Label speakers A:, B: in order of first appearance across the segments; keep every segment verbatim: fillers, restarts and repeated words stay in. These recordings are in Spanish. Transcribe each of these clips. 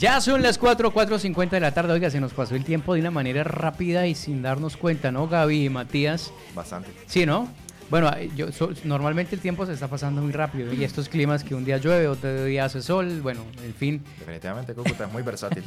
A: Ya son las cuatro, cuatro cincuenta de la tarde. Oiga, se nos pasó el tiempo de una manera rápida y sin darnos cuenta, ¿no, Gaby y Matías?
B: Bastante.
A: Sí, ¿no? Bueno, yo so, normalmente el tiempo se está pasando muy rápido y estos climas que un día llueve, otro día hace sol, bueno, en fin.
B: Definitivamente Cúcuta es muy versátil.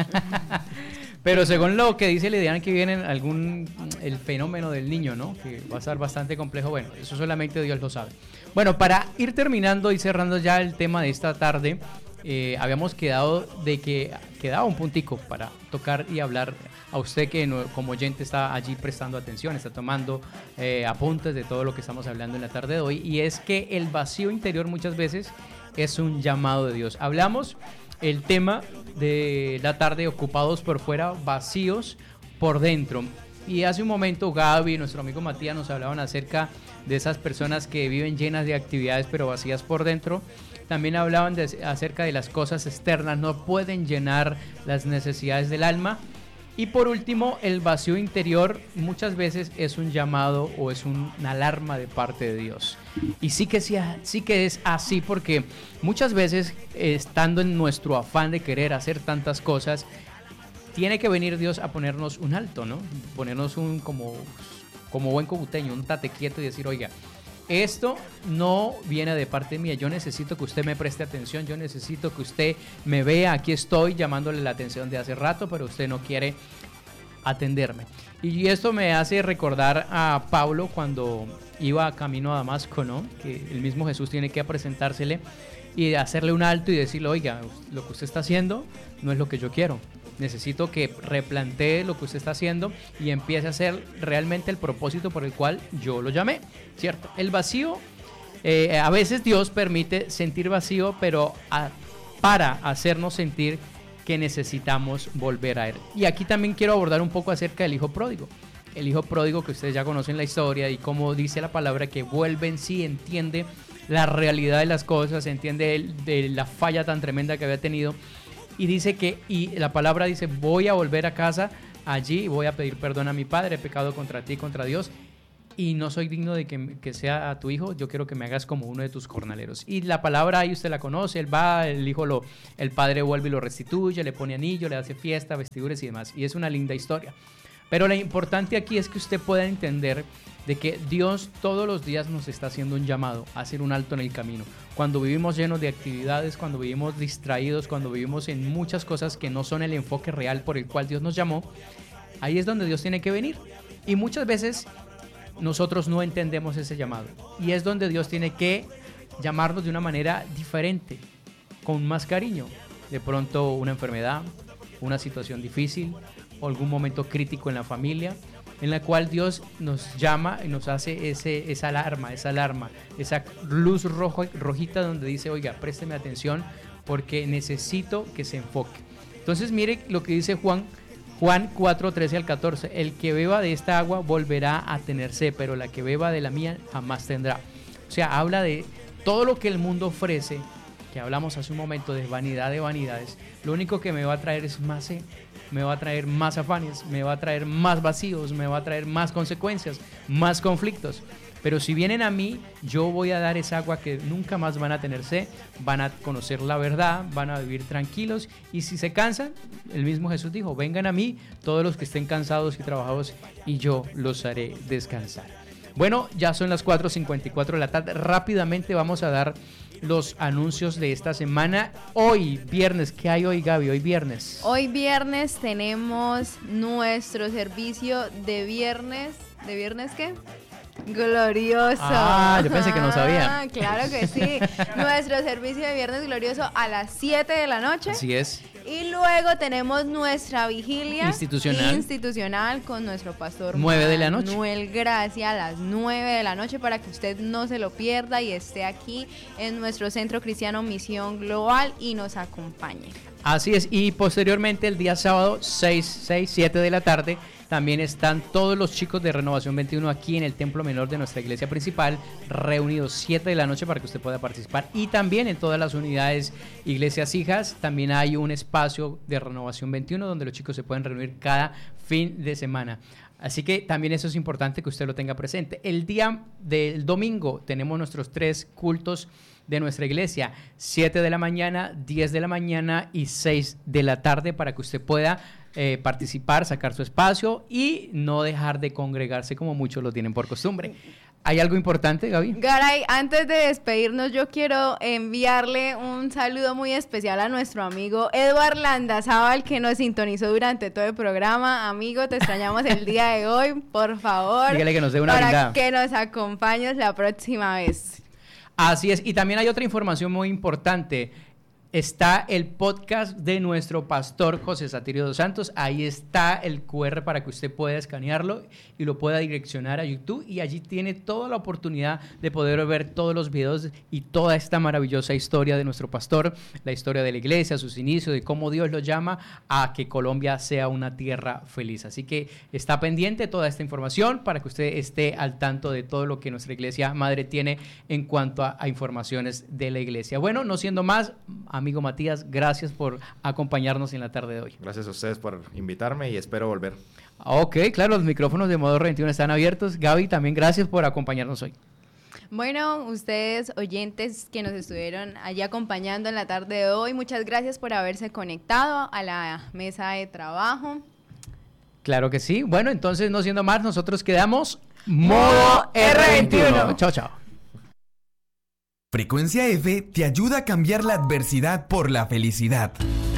A: Pero según lo que dice Lidiana, que viene algún el fenómeno del niño, ¿no? Que va a estar bastante complejo. Bueno, eso solamente Dios lo sabe. Bueno, para ir terminando y cerrando ya el tema de esta tarde, eh, habíamos quedado de que quedaba un puntico para tocar y hablar a usted que no, como oyente está allí prestando atención, está tomando eh, apuntes de todo lo que estamos hablando en la tarde de hoy, y es que el vacío interior muchas veces es un llamado de Dios. Hablamos el tema de la tarde, ocupados por fuera, vacíos por dentro. Y hace un momento Gaby y nuestro amigo Matías nos hablaban acerca de esas personas que viven llenas de actividades pero vacías por dentro. También hablaban de, acerca de las cosas externas, no pueden llenar las necesidades del alma. Y por último, el vacío interior muchas veces es un llamado o es un, una alarma de parte de Dios. Y sí que, sí, sí que es así, porque muchas veces, eh, estando en nuestro afán de querer hacer tantas cosas, tiene que venir Dios a ponernos un alto, ¿no? Ponernos un, como, como buen cocuteño, un tate quieto y decir, oiga, esto no viene de parte mía, yo necesito que usted me preste atención, yo necesito que usted me vea, aquí estoy llamándole la atención de hace rato, pero usted no quiere atenderme. Y esto me hace recordar a Pablo cuando iba camino a Damasco, ¿no? Que el mismo Jesús tiene que presentársele y hacerle un alto y decirle, oiga, lo que usted está haciendo no es lo que yo quiero. Necesito que replantee lo que usted está haciendo y empiece a hacer realmente el propósito por el cual yo lo llamé, ¿cierto? El vacío, eh, a veces Dios permite sentir vacío, pero a, para hacernos sentir que necesitamos volver a Él. Y aquí también quiero abordar un poco acerca del hijo pródigo. El hijo pródigo, que ustedes ya conocen la historia y cómo dice la palabra, que vuelve en sí, entiende la realidad de las cosas, entiende el, de la falla tan tremenda que había tenido. Y dice que, y la palabra dice, voy a volver a casa, allí voy a pedir perdón a mi padre, he pecado contra ti, contra Dios, y no soy digno de que, que sea tu hijo, yo quiero que me hagas como uno de tus jornaleros. Y la palabra ahí usted la conoce, él va, el hijo lo, el padre vuelve y lo restituye, le pone anillo, le hace fiesta, vestiduras y demás, y es una linda historia. Pero lo importante aquí es que usted pueda entender de que Dios todos los días nos está haciendo un llamado a hacer un alto en el camino. Cuando vivimos llenos de actividades, cuando vivimos distraídos, cuando vivimos en muchas cosas que no son el enfoque real por el cual Dios nos llamó, ahí es donde Dios tiene que venir. Y muchas veces nosotros no entendemos ese llamado. Y es donde Dios tiene que llamarnos de una manera diferente, con más cariño. De pronto una enfermedad, una situación difícil, o algún momento crítico en la familia, en la cual Dios nos llama y nos hace ese, esa alarma, esa alarma, esa luz rojo, rojita donde dice, oiga, présteme atención porque necesito que se enfoque. Entonces mire lo que dice Juan, Juan cuatro, trece al catorce, el que beba de esta agua volverá a tener sed, pero la que beba de la mía jamás tendrá. O sea, habla de todo lo que el mundo ofrece, que hablamos hace un momento de vanidad de vanidades, lo único que me va a traer es más sed, me va a traer más afanes, me va a traer más vacíos, me va a traer más consecuencias, más conflictos. Pero si vienen a mí, yo voy a dar esa agua que nunca más van a tener sed, van a conocer la verdad, van a vivir tranquilos, y si se cansan, el mismo Jesús dijo, vengan a mí todos los que estén cansados y trabajados y yo los haré descansar. Bueno, ya son las cuatro cincuenta y cuatro de la tarde, rápidamente vamos a dar los anuncios de esta semana. Hoy, viernes, ¿qué hay hoy, Gaby? Hoy viernes.
C: Hoy viernes tenemos nuestro servicio de viernes. ¿De viernes qué? Glorioso.
A: Ah, yo pensé que no sabía.
C: Ah, claro que sí. Nuestro servicio de viernes glorioso a las siete de la noche.
A: Así es.
C: Y luego tenemos nuestra vigilia
A: institucional,
C: institucional con nuestro pastor
A: nueve de la noche.
C: Manuel Gracia a las nueve de la noche para que usted no se lo pierda y esté aquí en nuestro Centro Cristiano Misión Global y nos acompañe.
A: Así es, y posteriormente el día sábado seis, seis, siete de la tarde también están todos los chicos de Renovación veintiuno aquí en el Templo Menor de nuestra iglesia principal, reunidos siete de la noche para que usted pueda participar. Y también en todas las unidades Iglesias Hijas también hay un espacio de Renovación veintiuno donde los chicos se pueden reunir cada fin de semana. Así que también eso es importante que usted lo tenga presente. El día del domingo tenemos nuestros tres cultos de nuestra iglesia, siete de la mañana, diez de la mañana y seis de la tarde, para que usted pueda eh, participar, sacar su espacio y no dejar de congregarse como muchos lo tienen por costumbre. ¿Hay algo importante, Gaby?
C: Garay, antes de despedirnos, yo quiero enviarle un saludo muy especial a nuestro amigo Eduard Landazábal, que nos sintonizó durante todo el programa. Amigo, te extrañamos el día de hoy, por favor.
A: Dígale que nos dé una
C: para
A: brindada.
C: que nos acompañes la próxima vez.
A: Así es, y también hay otra información muy importante. Está el podcast de nuestro pastor José Satirio dos Santos. Ahí está el cu erre para que usted pueda escanearlo y lo pueda direccionar a YouTube. Y allí tiene toda la oportunidad de poder ver todos los videos y toda esta maravillosa historia de nuestro pastor, la historia de la iglesia, sus inicios, de cómo Dios lo llama a que Colombia sea una tierra feliz. Así que está pendiente toda esta información para que usted esté al tanto de todo lo que nuestra iglesia madre tiene en cuanto a, a informaciones de la iglesia. Bueno, no siendo más, amigo Matías, gracias por acompañarnos en la tarde de hoy.
B: Gracias a ustedes por invitarme y espero volver.
A: Ok, claro, los micrófonos de Modo veintiuno están abiertos. Gaby, también gracias por acompañarnos hoy.
C: Bueno, ustedes oyentes que nos estuvieron allí acompañando en la tarde de hoy, muchas gracias por haberse conectado a la mesa de trabajo.
A: Claro que sí. Bueno, entonces, no siendo más, nosotros quedamos Modo erre veintiuno. Chao, chao.
D: Frecuencia F te ayuda a cambiar la adversidad por la felicidad.